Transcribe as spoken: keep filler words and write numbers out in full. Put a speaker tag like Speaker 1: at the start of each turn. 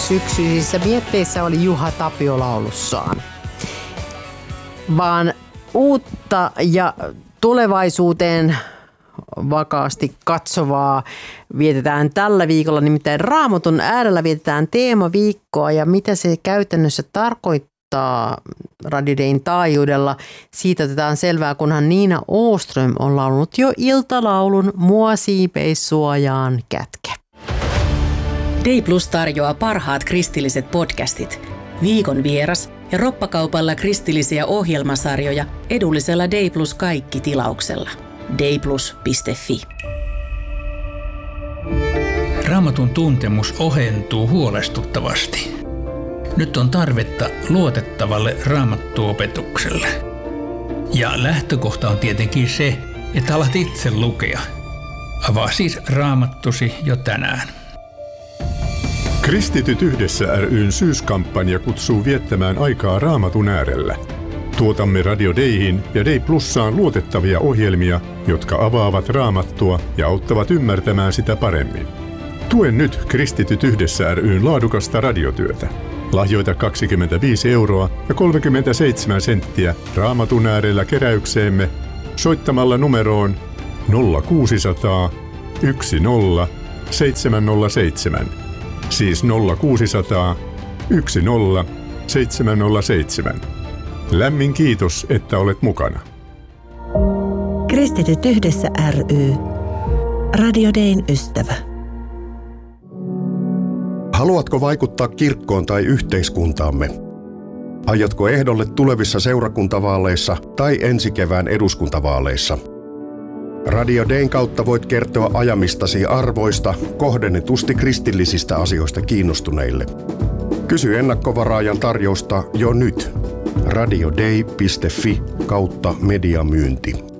Speaker 1: syksyisissä mietteissä oli Juha Tapio laulussaan. Vaan uutta ja tulevaisuuteen vakaasti katsovaa vietetään tällä viikolla, nimittäin Raamatun äärellä vietetään teemaviikkoa ja mitä se käytännössä tarkoittaa Radio Dayn taajuudella. Siitä otetaan selvää, kunhan Niina Åström on laulunut jo iltalaulun Mua siipeissuojaan kätke.
Speaker 2: Day Plus tarjoaa parhaat kristilliset podcastit, viikon vieras ja roppakaupalla kristillisiä ohjelmasarjoja edullisella Day Plus kaikki tilauksella. dayplus piste fi.
Speaker 3: Raamatun tuntemus ohentuu huolestuttavasti. Nyt on tarvetta luotettavalle raamattuopetukselle. Ja lähtökohta on tietenkin se, että alat itse lukea. Avaa siis Raamattusi jo tänään.
Speaker 4: Kristityt yhdessä ry:n syyskampanja kutsuu viettämään aikaa Raamatun äärellä. Tuotamme Radio Dayhin ja Day Plussaan luotettavia ohjelmia, jotka avaavat Raamattua ja auttavat ymmärtämään sitä paremmin. Tue nyt Kristityt yhdessä ry:n laadukasta radiotyötä. Lahjoita kaksikymmentäviisi euroa ja kolmekymmentäseitsemän senttiä Raamatun äärellä keräykseemme soittamalla numeroon nolla kuusisataa yksi nolla seitsemän nolla seitsemän. Siis nolla kuusisataa yksi nolla seitsemän nolla seitsemän. Lämmin kiitos, että olet mukana.
Speaker 5: Kristityt yhdessä ry. Radio Dayn ystävä.
Speaker 6: Haluatko vaikuttaa kirkkoon tai yhteiskuntaamme? Aiotko ehdolle tulevissa seurakuntavaaleissa tai ensi kevään eduskuntavaaleissa? Radio Dayn kautta voit kertoa ajamistasi arvoista kohdennetusti kristillisistä asioista kiinnostuneille. Kysy ennakkovaraajan tarjousta jo nyt. radioday piste fi kautta mediamyynti.